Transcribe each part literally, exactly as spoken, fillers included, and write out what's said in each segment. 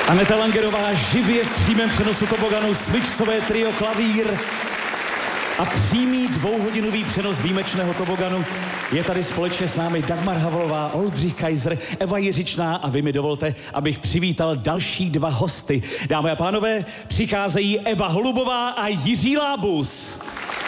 Aneta Langerová živě v přímém přenosu toboganu, smyčcové trio klavír a přímý dvouhodinový přenos výjimečného toboganu. Je tady společně s námi Dagmar Havlová, Oldřich Kaiser, Eva Jiřičná a vy mi dovolte, abych přivítal další dva hosty. Dámy a pánové, přicházejí Eva Holubová a Jiří Lábus.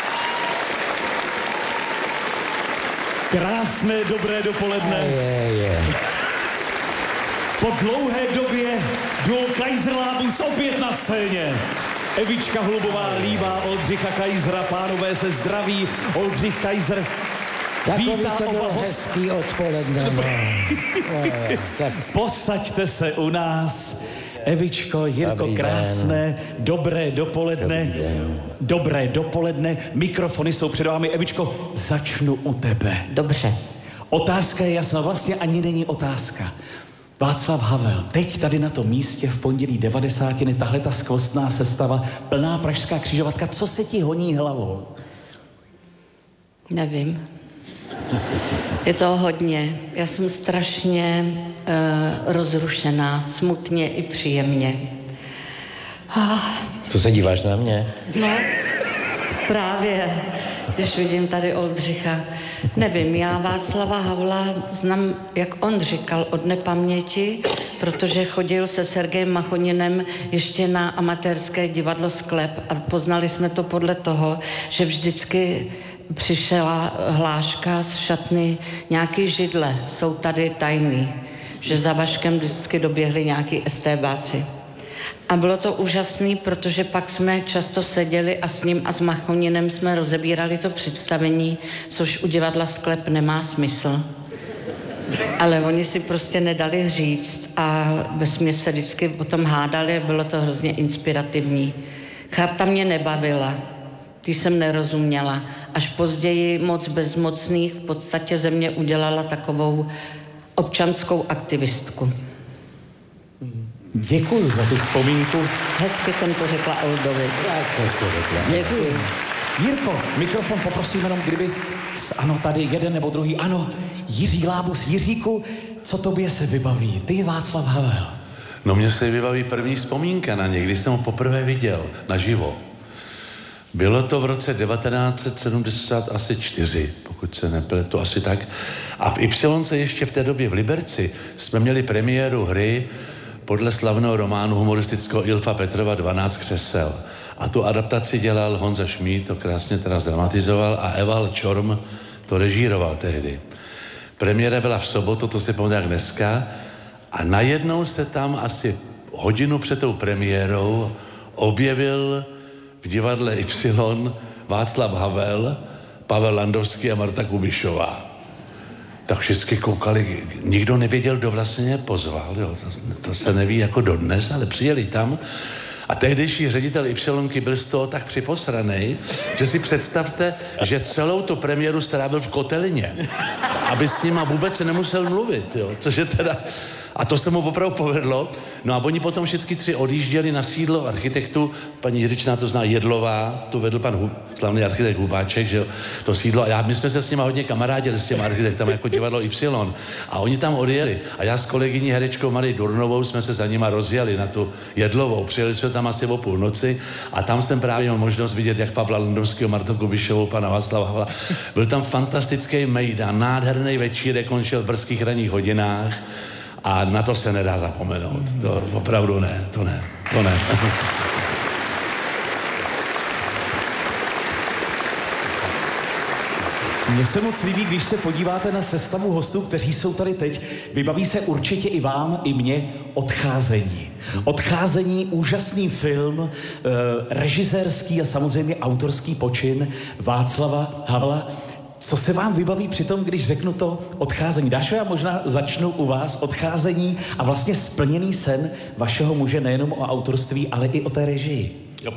Krásné, dobré dopoledne. Je, je. Po dlouhé době duo Kaiser Lábus opět na scéně. Evička Holubová líbá Oldřicha Kaisera, pánové se zdraví. Oldřich Kaiser vítá to oba hosty. Hezký odpoledne. No. No, Posaďte se u nás. Evičko, Jirko, Dobrý krásné, den. dobré dopoledne. Dobrý den. Dobré dopoledne. Mikrofony jsou před vámi. Evičko, začnu u tebe. Dobře. Otázka je jasná, vlastně ani není otázka. Václav Havel, teď tady na tom místě v pondělí devadesátiny, tahle ta skvostná sestava, plná pražská křižovatka, co se ti honí hlavou? Nevím. Je to hodně. Já jsem strašně uh, rozrušená, smutně i příjemně. Ah, Co se díváš na mě? no, právě, když vidím tady Oldřicha. Nevím, já Václava Havla znám, jak on říkal, od nepaměti, protože chodil se Sergejem Machoninem ještě na amatérské divadlo Sklep a poznali jsme to podle toho, že vždycky přišla hláška z šatny, nějaký židle, jsou tady tajný, že za Vaškem vždycky doběhli nějaký estébáci. A bylo to úžasný, protože pak jsme často seděli a s ním a s Machoninem jsme rozebírali to představení, což u divadla Sklep nemá smysl. Ale oni si prostě nedali říct a vesměs se vždycky o tom hádali, bylo to hrozně inspirativní. Charta mě nebavila, ty jsem nerozuměla. Až později moc bezmocných v podstatě ze mě udělala takovou občanskou aktivistku. Děkuju za tu vzpomínku. Hezky jsem to řekla Oldovi. Krásně jsi to řekla. Děkuji. Jirko, mikrofon poprosím jenom, kdyby... Ano, tady jeden nebo druhý. Ano, Jiří Lábus. Jiříku, co tobě se vybaví? Ty, Václav Havel. No mně se vybaví první vzpomínka na ně, když jsem ho poprvé viděl naživo. Bylo to v roce devatenáct set sedmdesát čtyři, pokud se nepletu, asi tak. A v Ypsilonce ještě v té době v Liberci jsme měli premiéru hry podle slavného románu humoristického Ilfa Petrova dvanáct křesel. A tu adaptaci dělal Honza Šmíd, to krásně teda zdramatizoval, a Eval Čorm to režíroval tehdy. Premiéra byla v sobotu, to si pamatuju jak dneska, a najednou se tam asi hodinu před tou premiérou objevil v divadle Y Václav Havel, Pavel Landovský a Marta Kubišová. Tak všichni koukali, nikdo nevěděl, kdo vlastně pozval, jo. To, to se neví jako dodnes, ale přijeli tam a tehdejší ředitel Ypsilonky byl z toho tak připosranej, že si představte, že celou tu premiéru strávil v Kotelině, aby s nima vůbec nemusel mluvit, jo, což je teda... A to se mu opravdu povedlo. No a oni potom všichni tři odjížděli na sídlo architektů. Paní Jiřičná to zná, Jedlová, tu vedl pan Hu, slavný architekt Hubáček, že jo, to sídlo. A já, my jsme se s nimi hodně kamarádili, s těmi architektami, jako divadlo Y. A oni tam odjeli. A já s kolegyní herečkou Marii Durnovou jsme se za nima rozjeli na tu Jedlovou. Přijeli jsme tam asi o půlnoci a tam jsem právě měl možnost vidět, jak Pavla Landovského, Martu Kubišovou, pana Václava Havla. Byl tam fantastický mejdan, nádherný večírek, končil v brzkých ranních hodinách. A na to se nedá zapomenout. To opravdu ne, to ne, to ne. Mně se moc líbí, když se podíváte na sestavu hostů, kteří jsou tady teď, vybaví se určitě i vám, i mně Odcházení. Odcházení, úžasný film, e, režisérský a samozřejmě autorský počin Václava Havla. Co se vám vybaví při tom, když řeknu to Odcházení? Dášo, já možná začnu u vás. Odcházení a vlastně splněný sen vašeho muže nejenom o autorství, ale i o té režii. Jo.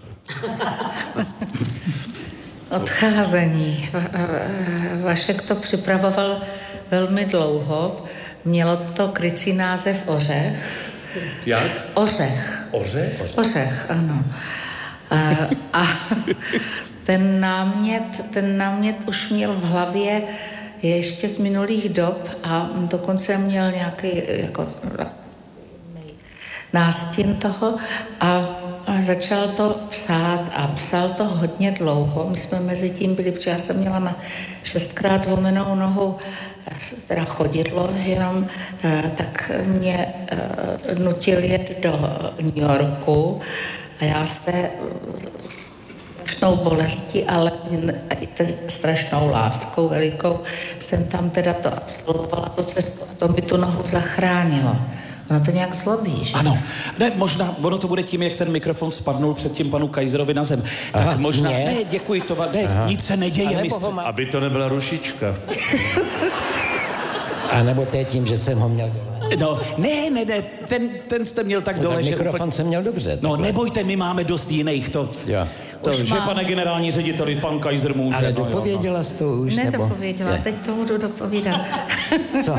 Odcházení. Vašek to připravoval velmi dlouho. Mělo to krycí název Ořech. Jak? Ořech. Ořech? Ořech, ano. A, a ten námět, ten námět už měl v hlavě ještě z minulých dob a dokonce měl nějaký jako nástin toho a a začal to psát a psal to hodně dlouho. My jsme mezi tím byli, protože já jsem měla na šestkrát zlomenou nohu, teda chodidlo jenom, tak mě nutil jet do New Yorku a já s té strašnou bolestí, ale i strašnou láskou velikou jsem tam teda to absolvovala tu cestu a to mi tu nohu zachránilo. Ono to nějak zlobí, že? Ano. Ne, možná, ono to bude tím, jak ten mikrofon spadnul předtím panu Kaiserovi na zem. Aha, tak možná, ne, ne děkuji, to, ne, Aha. nic se neděje, mistře. má... Aby to nebyla rušička. A nebo to je tím, že jsem ho měl dole. No, ne, ne, ne, ten, ten jste měl tak No, dole, tak že... mikrofon úplně... jsem měl dobře. No, takhle. nebojte, my máme dost jiných, to... Jo. To, že mám. pane generální řediteli, pan Kaiser může. Ale no, dopověděla jsi to už, nebo? Nedopověděla, Ne. teď to budu dopovídat. Co?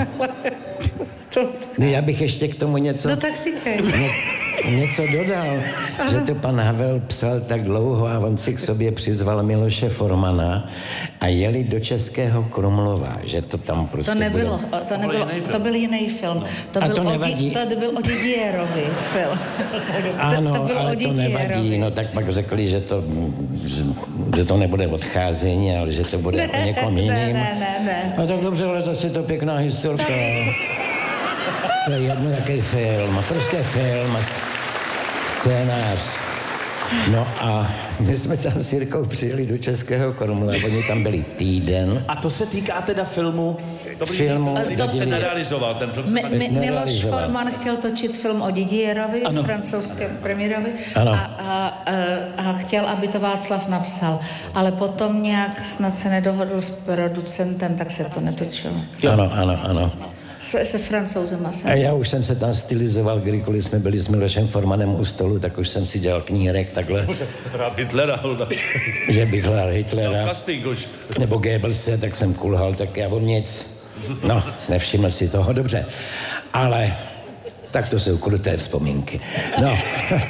to, Ne, já bych ještě k tomu něco... no tak říkej. Ně, něco dodal, že to pan Havel psal tak dlouho a on si k sobě přizval Miloše Formana a jeli do Českého Krumlova, že to tam prostě To nebylo, bude... to, nebylo, to byl jiný film. To A byl to o, nevadí. Di- to byl o Didierovi film. Ano, to, to byl ale o to nevadí, Didierovi. no tak pak řekli, že to, že, že to nebude odcházení, ale že to bude o někom ne, jiným. ne, ne, ne. No tak dobře, ale zase je to pěkná historka. To je jedno, jaký film, a prostě film a scénář. No a my jsme tam s Jirkou přijeli do Českého Krumlova, oni tam byli týden. A to se týká teda filmu... Filmu To se nerealizoval, ten film se Mi, tak... mi, Miloš nerealizoval. Forman chtěl točit film o Didierovi, Ano. francouzském premiérovi, Ano. a, a, a, a chtěl, aby to Václav napsal. Ale potom nějak snad se nedohodl s producentem, tak se to netočilo. Ano, ano, ano. Se, se Francouzem asi. A já už jsem se tam stylizoval, kdykoliv jsme byli s Milošem Formanem u stolu, tak už jsem si dělal knírek takhle, Hrát Hitlera, Holda. že bych hrál Hitlera. Casting už. Nebo Goebbelse, tak jsem kulhal, tak já o nic. No, nevšiml si toho, dobře. Ale tak to jsou kruté vzpomínky. No,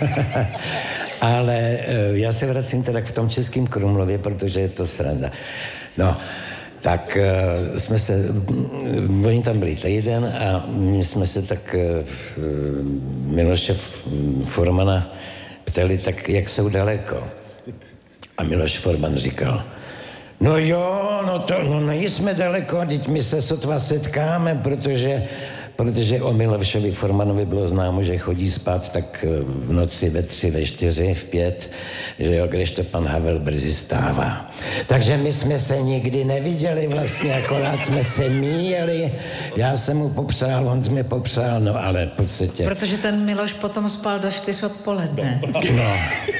ale eh, já se vracím teda v tom Českém Krumlově, protože je to sranda. No, tak uh, jsme se, um, oni tam byli týden a my jsme se tak uh, Miloše Formana ptali, tak jak jsou daleko. A Miloš Forman říkal, no jo, no to, no nejsme daleko, teď my se sotva setkáme, protože, protože o Milošovi Formanovi bylo známo, že chodí spát tak v noci ve tři, ve čtyři, v pět, že jo, kdežto pan Havel brzy stává. Takže my jsme se nikdy neviděli vlastně, akorát jsme se míjeli, já jsem mu popřál, on mě popřál, no ale v podstatě... Protože ten Miloš potom spal do čtyř odpoledne. No.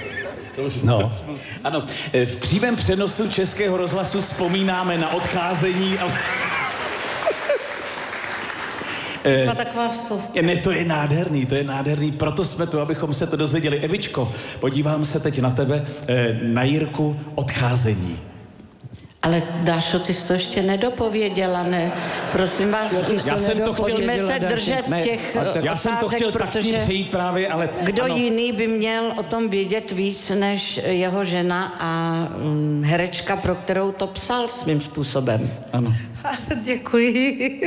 No. Ano, v přímém přenosu Českého rozhlasu vzpomínáme na odcházení a... Byla taková vsuvka. Ne, to je nádherný, to je nádherný, proto jsme tu, abychom se to dozvěděli. Evičko, podívám se teď na tebe, na Jirku, odcházení. Ale Dášo, ty jsi to ještě nedopověděla, ne? Prosím vás, Já jsem to chtěl... pojďme se držet Ne, těch já jsem to chtěl otázek, taky protože přejít právě, ale... kdo ano. jiný by měl o tom vědět víc než jeho žena a mm, herečka, pro kterou to psal svým způsobem. Ano. Děkuji.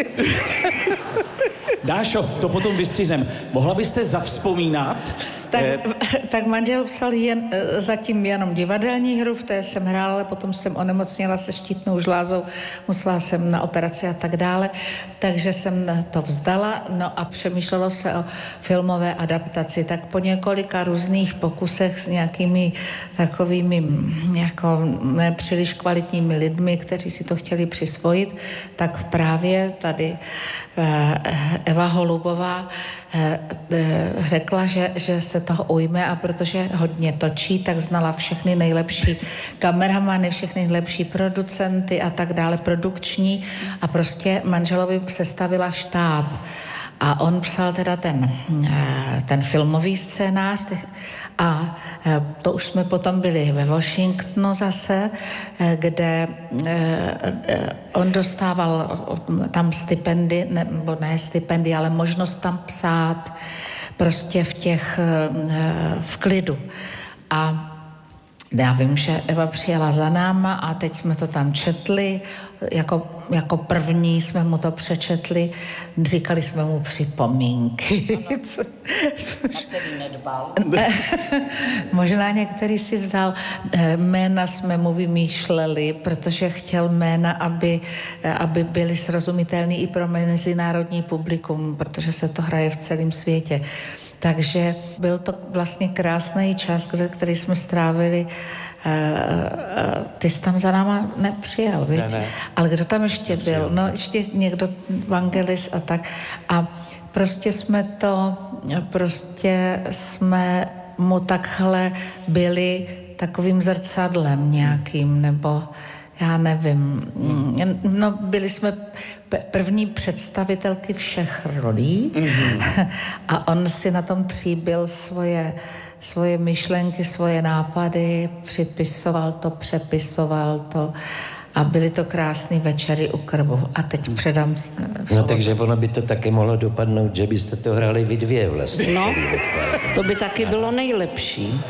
Dášo, to potom vystřihneme. Mohla byste zavzpomínat? Tak, eh, tak manžel psal jen, zatím jenom divadelní hru, v té jsem hrála, ale potom jsem onemocněla se štítnou žlázou, musela jsem na operaci a tak dále, takže jsem to vzdala, no a přemýšlelo se o filmové adaptaci, tak po několika různých pokusech s nějakými takovými jako nepříliš kvalitními lidmi, kteří si to chtěli přisvojit, tak právě tady Eva Holubová řekla, že, že se toho ujme a protože hodně točí, tak znala všechny nejlepší kameramany, všechny nejlepší producenty a tak dále, produkční a prostě manželovi sestavila štáb. A on psal teda ten, ten filmový scénář a to už jsme potom byli ve Washingtonu zase, kde on dostával tam stipendy, nebo ne stipendy, ale možnost tam psát prostě v těch, v klidu. A Já vím, že Eva přijela za náma a teď jsme to tam četli, jako, jako první jsme mu to přečetli, říkali jsme mu připomínky. Co, což, který nedbal. Možná některý si vzal, jména jsme mu vymýšleli, protože chtěl jména, aby, aby byly srozumitelný i pro mezinárodní publikum, protože se to hraje v celém světě. Takže byl to vlastně krásný čas, který jsme strávili. Ty jsi tam za náma nepřijel, viď? Ne, ne. Ale kdo tam ještě nepřijel. Byl? No ještě někdo, Vangelis a tak. A prostě jsme to, prostě jsme mu takhle byli takovým zrcadlem nějakým, nebo já nevím. No byli jsme první představitelky všech rolí mm-hmm. a on si na tom tříbil svoje, svoje myšlenky, svoje nápady, připisoval to, přepisoval to a byly to krásné večery u krbu. A teď předám... No takže ono by to taky mohlo dopadnout, že byste to hráli vy dvě vlastně. No, to by taky bylo nejlepší.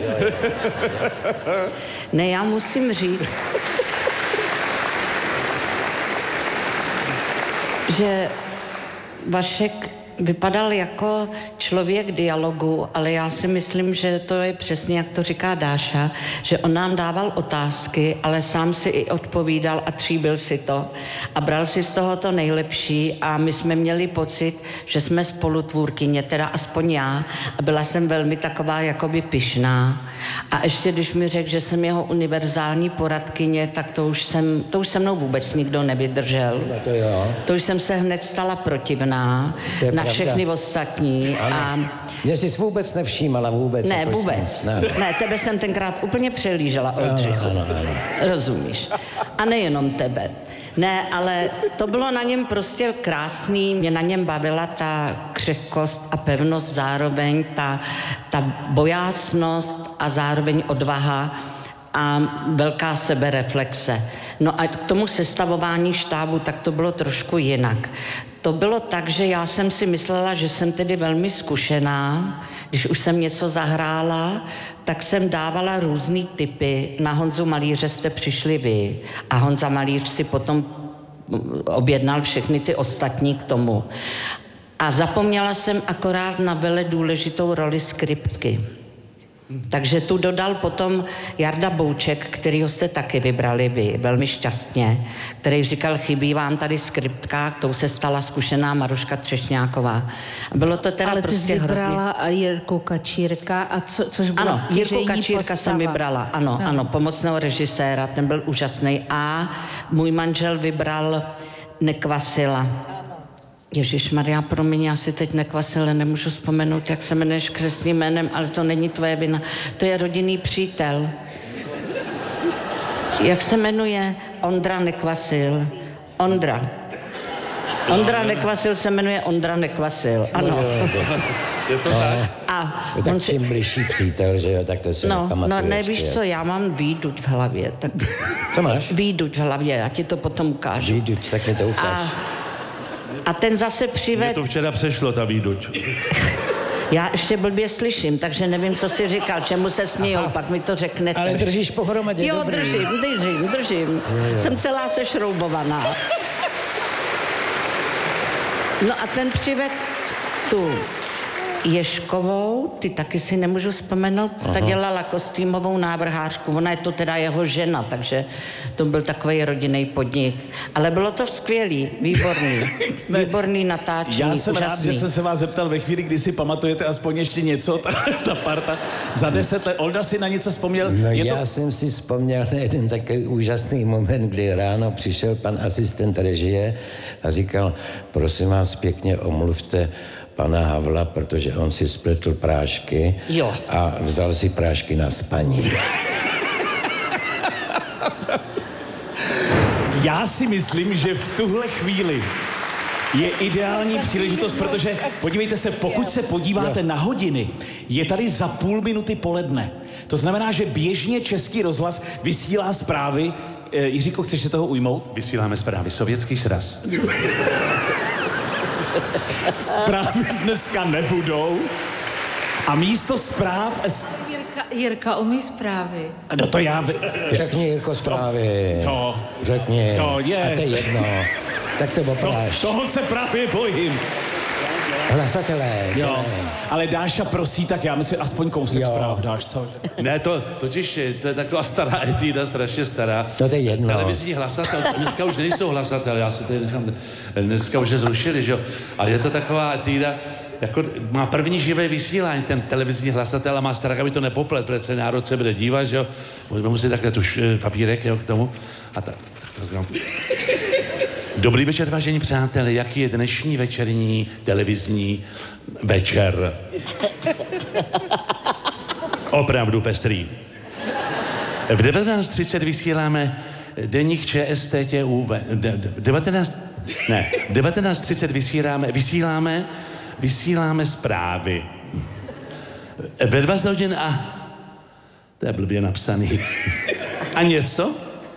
Ne, já musím říct, že Vašek vypadal jako člověk dialogu, ale já si myslím, že to je přesně, jak to říká Dáša, že on nám dával otázky, ale sám si i odpovídal a tříbil si to a bral si z toho to nejlepší a my jsme měli pocit, že jsme spolutvůrkyně, teda aspoň já, a byla jsem velmi taková jakoby pyšná. A ještě když mi řekl, že jsem jeho univerzální poradkyně, tak to už, jsem, to už se mnou vůbec nikdo nevydržel. No to, jo. To už jsem se hned stala protivná na všechny ostatní. A... Já jsi vůbec nevšímala vůbec. Ne, vůbec. Ne. ne, tebe jsem tenkrát úplně přelížela, Oldřichu. Ano, ano, ano. Rozumíš. A nejenom tebe. Ne, ale to bylo na něm prostě krásný. Mě na něm bavila ta křehkost a pevnost, zároveň ta, ta bojácnost a zároveň odvaha a velká sebereflexe. No a k tomu sestavování štábu, tak to bylo trošku jinak. To bylo tak, že já jsem si myslela, že jsem tedy velmi zkušená. Když už jsem něco zahrála, tak jsem dávala různý typy. Na Honzu Malíře jste přišli vy a Honza Malíř si potom objednal všechny ty ostatní k tomu. A zapomněla jsem akorát na vele důležitou roli skriptky. Takže tu dodal potom Jarda Bouček, kterýho jste taky vybrali vy, velmi šťastně, který říkal, chybí vám tady skriptka, tou se stala zkušená Maruška Třešňáková. Bylo to teda ale prostě hrozně... hrozně... Ale ty vybrala Jirku Kačírka, a co, což byla ano, Jirku Kačírka postava. jsem vybrala, ano, no. ano, pomocného režiséra, ten byl úžasný. A můj manžel vybral Nekvasila. Ježišmarja, promiň, já si teď Nekvasile nemůžu vzpomenout, jak se jmenuješ křestným jménem, ale to není tvoje vina. To je rodinný přítel. Jak se jmenuje? Ondra Nekvasil. Ondra. Ondra Nekvasil se jmenuje Ondra Nekvasil, ano. Je to tak? A je tak čím blížší přítel, že jo, tak to se no, nepamatuje. No, nevíš co, já mám výduť v hlavě. Tak... Co máš? Výduť v hlavě, já ti to potom ukážu. Výduť, tak mi to ukáž. A... A ten zase přived... Mě to včera přešlo, ta výduť. Já ještě blbě slyším, takže nevím, co jsi říkal, čemu se smějou, pak mi to řeknete. Ale držíš pohromadě, jo, dobrý. držím, držím, držím. Jo, jo. Jsem celá sešroubovaná. No a ten přived tu Ježkovou, ty taky si nemůžu vzpomenout, ta dělala kostýmovou návrhářku, ona je to teda jeho žena, takže to byl takový rodinný podnik. Ale bylo to skvělý, výborný, výborný natáčení, Já jsem úžasný. rád, že jsem se vás zeptal ve chvíli, kdy si pamatujete aspoň ještě něco, ta, ta parta za deset let. Olda si na něco vzpomněl? No je já to... jsem si vzpomněl na jeden takový úžasný moment, kdy ráno přišel pan asistent režie a říkal, prosím vás pěkně, omluvte pana Havla, protože on si spletl prášky jo. a vzal si prášky na spaní. Já si myslím, že v tuhle chvíli je ideální příležitost, protože podívejte se, pokud se podíváte na hodiny, je tady za půl minuty poledne. To znamená, že běžně Český rozhlas vysílá zprávy. Jiříko, chceš se toho ujmout? Vysíláme zprávy. Sovětský sraz. Zprávy dneska nebudou. A místo zpráv... Jirka, Jirka umí zprávy. No to já... Řekni, Jirko, zprávy. To... Řekni. To je... A to je jedno. Tak to opráš. To, toho se právě bojím. Hlasatelé. Jo, ale Dáša prosí, tak já myslím, aspoň kousek Jo. zpráv dáš, co? Ne, to totiž je, to je taková stará etída, strašně stará. To je jedno. Televizní hlasatel, dneska už nejsou hlasatelé, já si tady nechám, dneska už je zrušili, že jo. Ale je to taková etída, jako má první živé vysílání, ten televizní hlasatel a má strach, aby to nepoplet, protože se národ se bude dívat, že jo. Můžeme si takhle tu papírek, jo, k tomu. A tak, tak, tak, tak. Dobrý večer, vážení přátelé, jaký je dnešní večerní televizní večer? Opravdu pestrý. V devatenáct třicet vysíláme deník ČSTTUV. devatenáct, ne, devatenáct třicet vysíláme, vysíláme, vysíláme zprávy. Ve dvacet hodin a... To je blbě napsaný. A něco?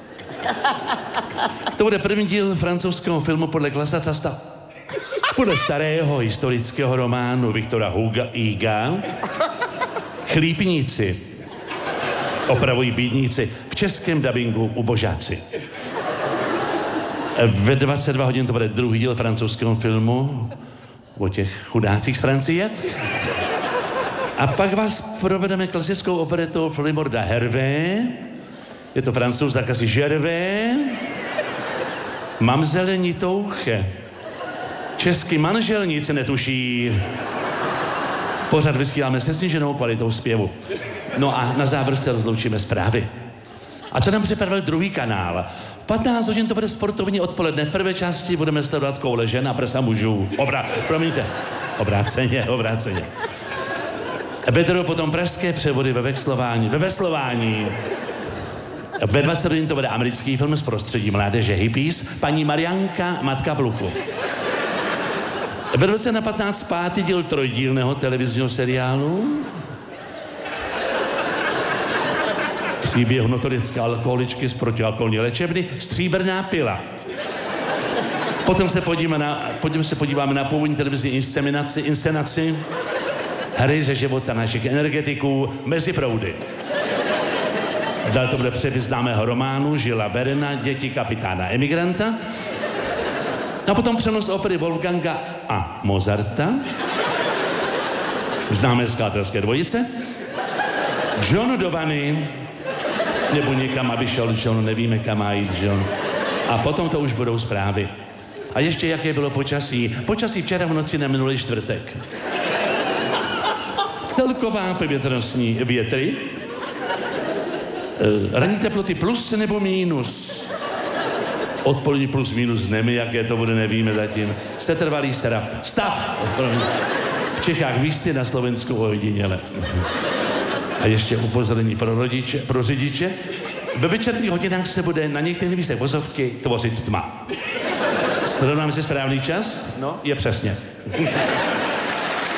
To bude první díl francouzského filmu podle Klasa Casta. Podle starého historického románu Viktora Huga Huga Chlípníci. Opravují bídníci. V českém dabingu ubožáci. Ve dvacet dva hodin to bude druhý díl francouzského filmu o těch chudácích z Francie. A pak vás provedeme klasickou operetou Flimorda Hervé. Je to Francouz, tak asi Gervé. Mamzele touche. Český manžel nic netuší. Pořád vysíláme se sníženou kvalitou zpěvu. No a na závěr se rozloučíme zprávy. A co nám připravil druhý kanál? V patnáct hodin to bude sportovní odpoledne. V prvé části budeme sledovat koule žen a prsa mužů. Obra... Promiňte. Obráceně, obráceně. Vedou potom pražské převody ve vexlování, ve veslování. Ve dvacet hodin to bude americký film z prostředí mládeže hippies, paní Marianka, matka Bluku. Ve dvacet na patnáct pátý díl trojdílného televizního seriálu. Příběh notorické alkoholičky z protialkoholní léčebny Stříbrná pila. Potom se podíváme na, potom se podíváme na původní televizní inscenaci, inscenaci hry ze života našich energetiků Mezi proudy. Dál to bude přepis známého románu Žila Verena, Děti kapitána emigranta. A potom přenos opery Wolfganga a Mozarta. Známé skladatelské dvojice. John do vany, nebo někam, aby šel John, nevíme, kam má jít John. A potom to už budou zprávy. A ještě jaké bylo počasí. Počasí včera v noci na minulý čtvrtek. Celková povětrnostní větry. Uh, ranní teploty plus nebo mínus? Odpolední plus minus, nevím, jaké to bude, nevíme zatím. Setrvalý serap. Stav! V Čechách výsty, na Slovensku ojediněle. A ještě upozornění pro rodiče, pro řidiče. Ve večerních hodinách se bude na některých místech vozovky tvořit tma. Srovnáme si správný čas? No, je přesně.